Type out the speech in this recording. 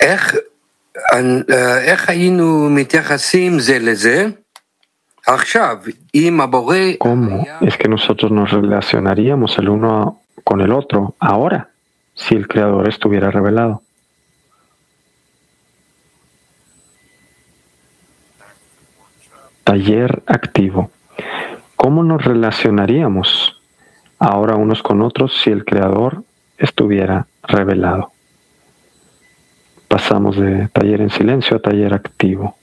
איך היינו מתייחסים זה לזה? עכשיו, אם הבורא... ¿Cómo es que nosotros nos relacionaríamos el uno con el otro ahora, si el Creador estuviera revelado? Taller activo. ¿Cómo nos relacionaríamos ahora unos con otros si el Creador estuviera revelado? Pasamos de taller en silencio a taller activo.